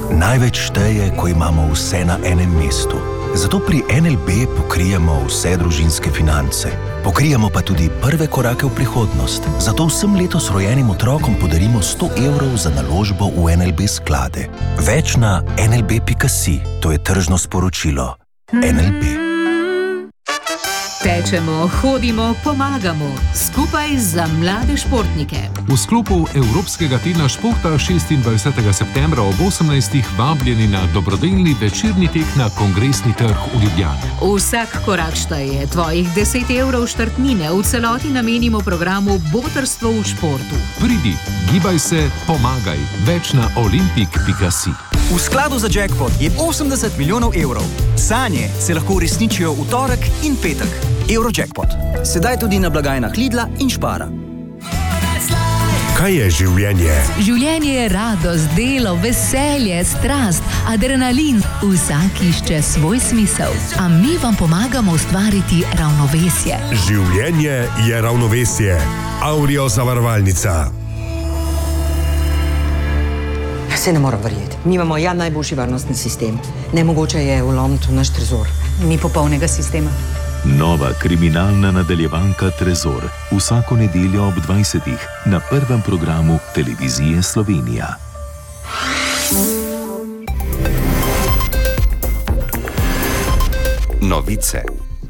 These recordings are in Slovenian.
Največ šteje, ko imamo vse na enem mestu. Zato pri NLB pokrijemo vse družinske finance. Pokrijemo pa tudi prve korake v prihodnost. Zato vsem letos rojenim otrokom podarimo 100 evrov za naložbo v NLB sklade. Več na nlb.si. To je tržno sporočilo. NLB. Tečemo, hodimo, pomagamo. Skupaj za mlade športnike. V sklopu Evropskega tedna športa 26. septembra ob 18. vabljeni na dobrodelni večerni tek na Kongresni trg v Ljubljani. Vsak korak šteje. Tvojih 10 evrov štartnine v celoti namenimo programu Botrstvo v športu. Pridi, gibaj se, pomagaj. Več na olimpik.si. V skladu za jackpot je 80 milijonov evrov. Sanje se lahko uresničijo v torek in petek. Eurojackpot. Sedaj tudi na blagajnah Lidla in Spara. Kaj je življenje? Življenje je radost, delo, veselje, strast, adrenalin. Vsak išče svoj smisel. A mi vam pomagamo ustvariti ravnovesje. Življenje je ravnovesje. Aurio zavarovalnica. Se ne moram verjeti. Mi imamo najboljši varnostni sistem. Nemogoče je vlomiti v naš trezor. Ni popolnega sistema. Nova kriminalna nadaljevanka Trezor. Vsako nedeljo ob 20. na prvem programu Televizije Slovenija. Novice.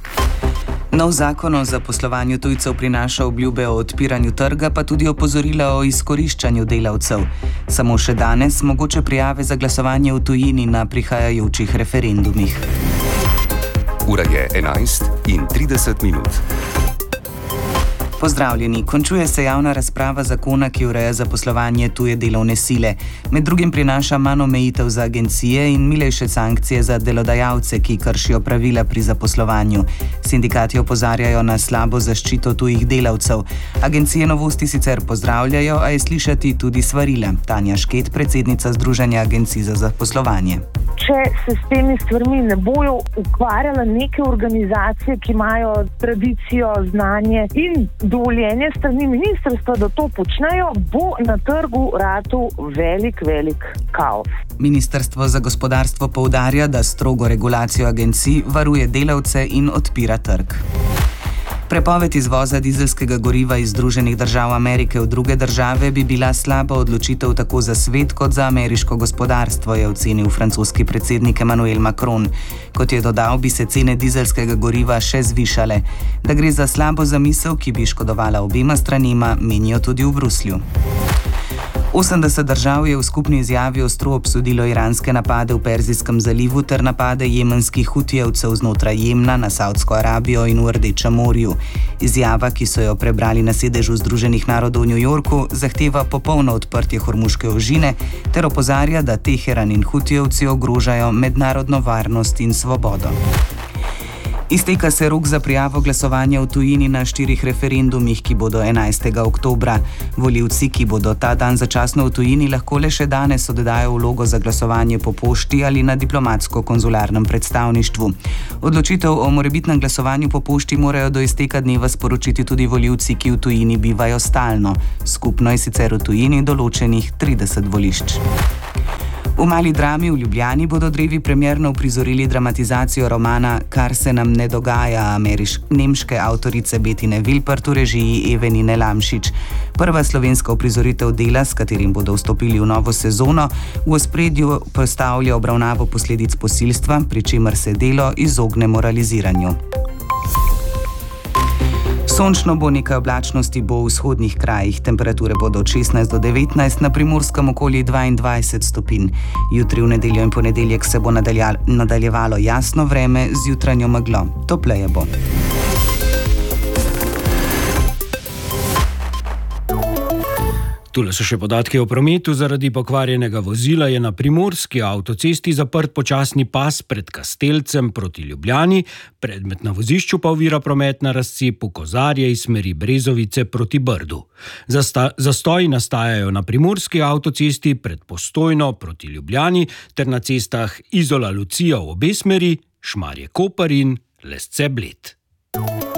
Nov zakon o zaposlovanju tujcev prinaša obljube o odpiranju trga, pa tudi opozorila o izkoriščanju delavcev. Samo še danes mogoče prijave za glasovanje v tujini na prihajajočih referendumih. Ura je 11:30. Pozdravljeni. Končuje se javna razprava zakona, ki ureja zaposlovanje tuje delovne sile. Med drugim prinaša manj omejitev za agencije in milejše sankcije za delodajalce, ki kršijo pravila pri zaposlovanju. Sindikati opozarjajo na slabo zaščito tujih delavcev. Agencije novosti sicer pozdravljajo, a je slišati tudi svarila. Tanja Šket, predsednica Združenja agencij za zaposlovanje. Če se s temi stvarmi ne bojo ukvarjale neke organizacije, ki imajo tradicijo, znanje in dovoljenje strani ministrstva, da to počnejo, bo na trgu ratal velik kaos. Ministrstvo za gospodarstvo poudarja, da strogo regulacijo agencij varuje delavce in odpira trg. Prepoved izvoza dizelskega goriva iz Združenih držav Amerike v druge države bi bila slaba odločitev tako za svet kot za ameriško gospodarstvo, je ocenil francoski predsednik Emmanuel Macron. Kot je dodal, bi se cene dizelskega goriva še zvišale. Da gre za slabo zamisel, ki bi škodovala obema stranima, menijo tudi v Bruslju. 80 držav je v skupni izjavi ostro obsodilo iranske napade v Perzijskem zalivu ter napade jemenskih hutijevcev znotraj Jemna na Saudsko Arabijo in v Rdečem morju. Izjava, ki so jo prebrali na sedežu Združenih narodov v New Yorku, zahteva popolno odprtje Hormuške ožine ter opozarja, da Teheran in hutijevci ogrožajo mednarodno varnost in svobodo. Izteka se rok za prijavo glasovanja v tujini na 4 referendumih, ki bodo 11. oktobra. Volivci, ki bodo ta dan začasno v tujini, lahko le še danes oddajo vlogo za glasovanje po pošti ali na diplomatsko-konzularnem predstavništvu. Odločitev o morebitnem glasovanju po pošti morajo do izteka dneva sporočiti tudi volivci, ki v tujini bivajo stalno. Skupno je sicer v tujini določenih 30 volišč. V Mali drami v Ljubljani bodo drevi premierno uprizorili dramatizacijo romana Kar se nam ne dogaja nemške avtorice Bettine Vilpert v režiji Evenine Lamšič. Prva slovenska uprizoritev dela, s katerim bodo vstopili v novo sezono, v ospredju postavlja obravnavo posledic posilstva, pri čemer se delo izogne moraliziranju. Sončno bo, nekaj oblačnosti bo v vzhodnih krajih, temperature bodo od 16 do 19, na Primorskem okoli 22 stopinj. Jutri v nedeljo in ponedeljek se bo nadaljevalo jasno vreme z jutranjo meglo. Topleje bo. Tule so še podatki o prometu. Zaradi pokvarjenega vozila je na primorski avtocesti zaprt počasni pas pred Kastelcem proti Ljubljani, predmet na vozišču pa ovira promet na razcepu Kozarje iz smeri Brezovice proti Brdu. Zastoji nastajajo na primorski avtocesti pred Postojno proti Ljubljani ter na cestah Izola Lucija v obe smeri, Šmarje Koper in Lesce Bled.